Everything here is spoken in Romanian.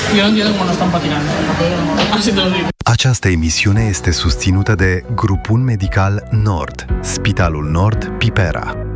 Yo no entiendo cómo no están patinando. Así te lo digo. Această emisiune este susținută de Grupul Medical Nord, Spitalul Nord Pipera.